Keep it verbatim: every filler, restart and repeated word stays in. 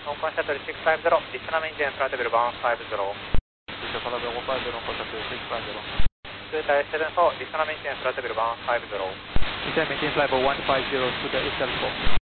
香港シャトルろくごゼロ、リスナーメインテンフライトビルワンファイブゼロ。 リスナーメインテンフライトビルワンファイブゼロ。 スーター エスセブンフォー、リスナーメインテンフライトビルワンファイブゼロ。 リスナーメインテンフライトビルワンファイブゼロ、スーター エスセブンフォー。